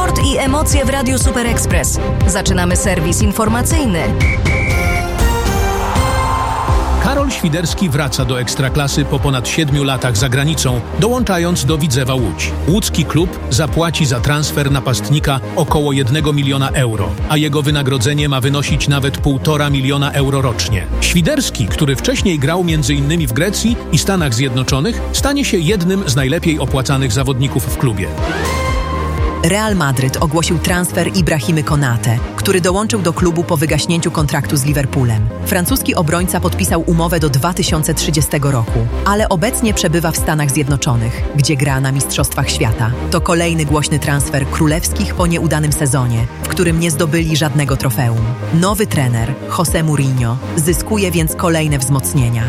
Sport i emocje w Radiu Super Express. Zaczynamy serwis informacyjny. Karol Świderski wraca do Ekstraklasy po ponad 7 latach za granicą, dołączając do Widzewa Łódź. Łódzki klub zapłaci za transfer napastnika około 1 miliona euro, a jego wynagrodzenie ma wynosić nawet 1,5 miliona euro rocznie. Świderski, który wcześniej grał m.in. w Grecji i Stanach Zjednoczonych, stanie się jednym z najlepiej opłacanych zawodników w klubie. Real Madryt ogłosił transfer Ibrahimy Konate, który dołączył do klubu po wygaśnięciu kontraktu z Liverpoolem. Francuski obrońca podpisał umowę do 2030 roku, ale obecnie przebywa w Stanach Zjednoczonych, gdzie gra na Mistrzostwach Świata. To kolejny głośny transfer królewskich po nieudanym sezonie, w którym nie zdobyli żadnego trofeum. Nowy trener, José Mourinho, zyskuje więc kolejne wzmocnienia.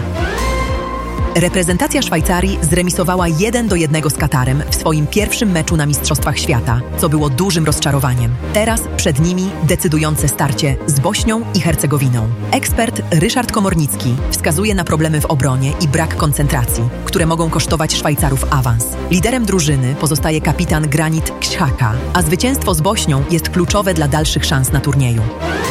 Reprezentacja Szwajcarii zremisowała 1-1 z Katarem w swoim pierwszym meczu na Mistrzostwach Świata, co było dużym rozczarowaniem. Teraz przed nimi decydujące starcie z Bośnią i Hercegowiną. Ekspert Ryszard Komornicki wskazuje na problemy w obronie i brak koncentracji, które mogą kosztować Szwajcarów awans. Liderem drużyny pozostaje kapitan Granit Xhaka, a zwycięstwo z Bośnią jest kluczowe dla dalszych szans na turnieju.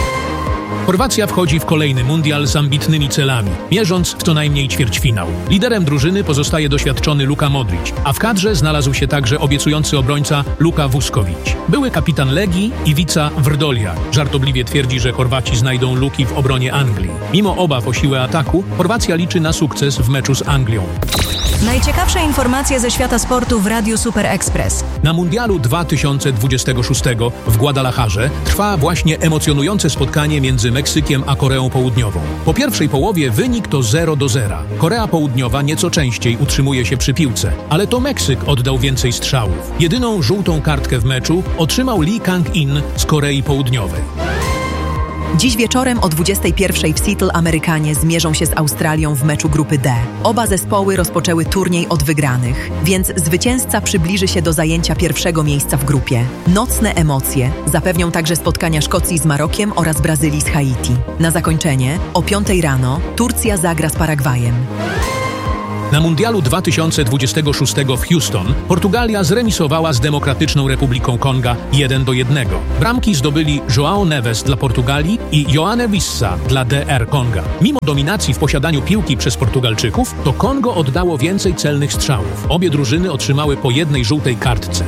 Chorwacja wchodzi w kolejny mundial z ambitnymi celami, mierząc w co najmniej ćwierćfinał. Liderem drużyny pozostaje doświadczony Luka Modrić, a w kadrze znalazł się także obiecujący obrońca Luka Vusković. Były kapitan Legii Ivica Vrdoljak żartobliwie twierdzi, że Chorwaci znajdą luki w obronie Anglii. Mimo obaw o siłę ataku, Chorwacja liczy na sukces w meczu z Anglią. Najciekawsze informacje ze świata sportu w Radiu Super Express. Na Mundialu 2026 w Guadalajarze trwa właśnie emocjonujące spotkanie między Meksykiem a Koreą Południową. Po pierwszej połowie wynik to 0-0. Korea Południowa nieco częściej utrzymuje się przy piłce, ale to Meksyk oddał więcej strzałów. Jedyną żółtą kartkę w meczu otrzymał Lee Kang-in z Korei Południowej. Dziś wieczorem o 21:00 w Seattle Amerykanie zmierzą się z Australią w meczu grupy D. Oba zespoły rozpoczęły turniej od wygranych, więc zwycięzca przybliży się do zajęcia pierwszego miejsca w grupie. Nocne emocje zapewnią także spotkania Szkocji z Marokiem oraz Brazylii z Haiti. Na zakończenie o 5:00 rano Turcja zagra z Paragwajem. Na Mundialu 2026 w Houston Portugalia zremisowała z Demokratyczną Republiką Konga 1-1. Bramki zdobyli João Neves dla Portugalii i Ioane Wissa dla DR Konga. Mimo dominacji w posiadaniu piłki przez Portugalczyków, to Kongo oddało więcej celnych strzałów. Obie drużyny otrzymały po jednej żółtej kartce.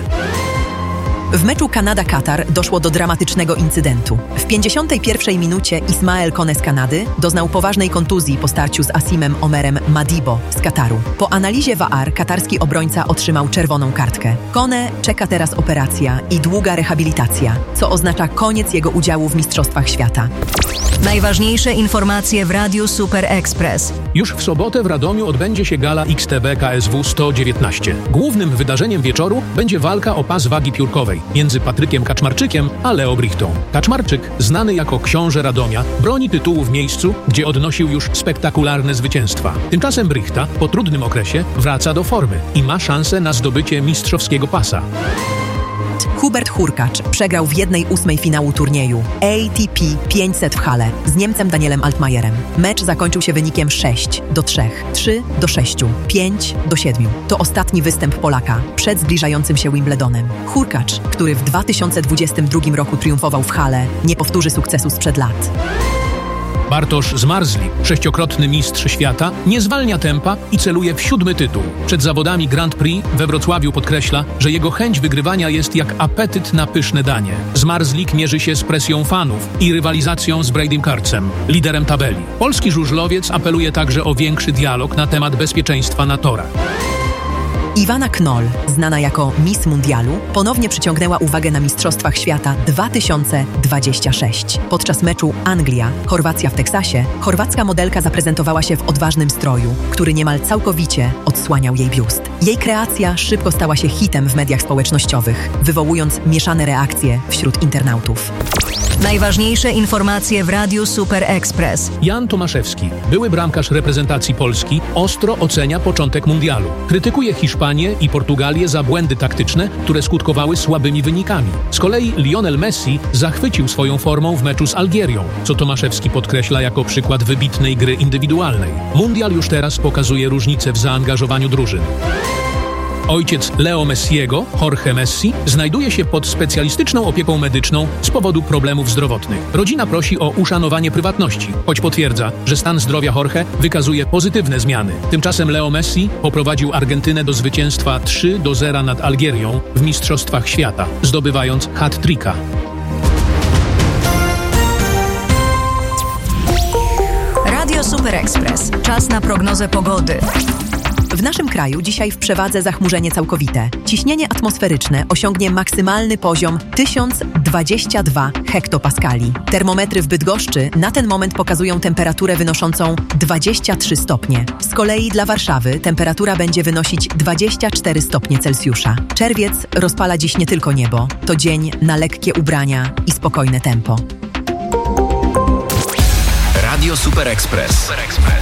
W meczu Kanada-Katar doszło do dramatycznego incydentu. W 51 minucie Ismael Kone z Kanady doznał poważnej kontuzji po starciu z Asimem Omerem Madibo z Kataru. Po analizie VAR katarski obrońca otrzymał czerwoną kartkę. Kone czeka teraz operacja i długa rehabilitacja, co oznacza koniec jego udziału w Mistrzostwach Świata. Najważniejsze informacje w Radiu Super Express. Już w sobotę w Radomiu odbędzie się gala XTB KSW 119. Głównym wydarzeniem wieczoru będzie walka o pas wagi piórkowej między Patrykiem Kaczmarczykiem a Leo Brichtą. Kaczmarczyk, znany jako książę Radomia, broni tytułu w miejscu, gdzie odnosił już spektakularne zwycięstwa. Tymczasem Brichta po trudnym okresie wraca do formy i ma szansę na zdobycie mistrzowskiego pasa. Hubert Hurkacz przegrał w 1/8 finału turnieju ATP 500 w Halle z Niemcem Danielem Altmajerem. Mecz zakończył się wynikiem 6-3, 3-6, 5-7. To ostatni występ Polaka przed zbliżającym się Wimbledonem. Hurkacz, który w 2022 roku triumfował w Halle, nie powtórzy sukcesu sprzed lat. Bartosz Zmarzlik, 6-krotny mistrz świata, nie zwalnia tempa i celuje w 7. tytuł. Przed zawodami Grand Prix we Wrocławiu podkreśla, że jego chęć wygrywania jest jak apetyt na pyszne danie. Zmarzlik mierzy się z presją fanów i rywalizacją z Bradym Karcem, liderem tabeli. Polski żużlowiec apeluje także o większy dialog na temat bezpieczeństwa na torach. Iwana Knoll, znana jako Miss Mundialu, ponownie przyciągnęła uwagę na Mistrzostwach Świata 2026. Podczas meczu Anglia-Chorwacja w Teksasie, chorwacka modelka zaprezentowała się w odważnym stroju, który niemal całkowicie odsłaniał jej biust. Jej kreacja szybko stała się hitem w mediach społecznościowych, wywołując mieszane reakcje wśród internautów. Najważniejsze informacje w Radiu Super Express. Jan Tomaszewski, były bramkarz reprezentacji Polski, ostro ocenia początek mundialu. Krytykuje Hiszpanię i Portugalię za błędy taktyczne, które skutkowały słabymi wynikami. Z kolei Lionel Messi zachwycił swoją formą w meczu z Algierią, co Tomaszewski podkreśla jako przykład wybitnej gry indywidualnej. Mundial już teraz pokazuje różnice w zaangażowaniu drużyn. Ojciec Leo Messiego, Jorge Messi, znajduje się pod specjalistyczną opieką medyczną z powodu problemów zdrowotnych. Rodzina prosi o uszanowanie prywatności, choć potwierdza, że stan zdrowia Jorge wykazuje pozytywne zmiany. Tymczasem Leo Messi poprowadził Argentynę do zwycięstwa 3-0 nad Algierią w Mistrzostwach Świata, zdobywając hat-tricka. Radio Super Express. Czas na prognozę pogody. W naszym kraju dzisiaj w przewadze zachmurzenie całkowite. Ciśnienie atmosferyczne osiągnie maksymalny poziom 1022 hektopaskali. Termometry w Bydgoszczy na ten moment pokazują temperaturę wynoszącą 23 stopnie. Z kolei dla Warszawy temperatura będzie wynosić 24 stopnie Celsjusza. Czerwiec rozpala dziś nie tylko niebo. To dzień na lekkie ubrania i spokojne tempo. Radio Super Express.